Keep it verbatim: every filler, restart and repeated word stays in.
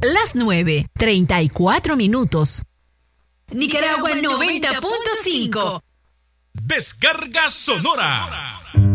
Las nueve, treinta y cuatro minutos. Nicaragua noventa punto cinco. Descarga Sonora.